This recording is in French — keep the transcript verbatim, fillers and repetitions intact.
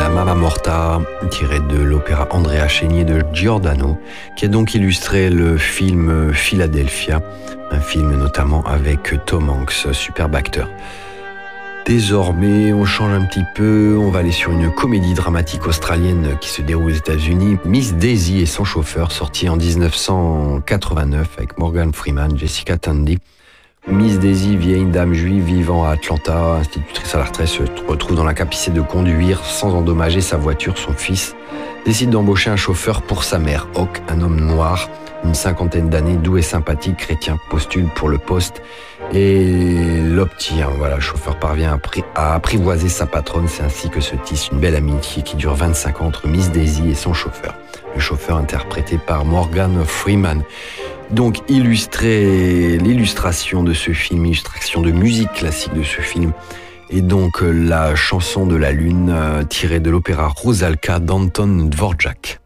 Mama Morta, tiré de l'opéra Andrea Chénier de Giordano, qui a donc illustré le film Philadelphia, un film notamment avec Tom Hanks, superbe acteur. Désormais, on change un petit peu, on va aller sur une comédie dramatique australienne qui se déroule aux États-Unis, Miss Daisy et son chauffeur, sorti en dix-neuf cent quatre-vingt-neuf avec Morgan Freeman, Jessica Tandy. Miss Daisy, vieille dame juive vivant à Atlanta, institutrice à la retraite, se retrouve dans la capacité de conduire sans endommager sa voiture. Son fils décide d'embaucher un chauffeur pour sa mère. Hawk, un homme noir, une cinquantaine d'années, doux et sympathique, chrétien, postule pour le poste et l'obtient. Voilà, le chauffeur parvient à apprivoiser sa patronne. C'est ainsi que se tisse une belle amitié qui dure vingt-cinq ans entre Miss Daisy et son chauffeur. Le chauffeur interprété par Morgan Freeman. Donc, illustrer l'illustration de ce film, illustration de musique classique de ce film, et donc la chanson de la lune tirée de l'opéra Rusalka d'Anton Dvorak.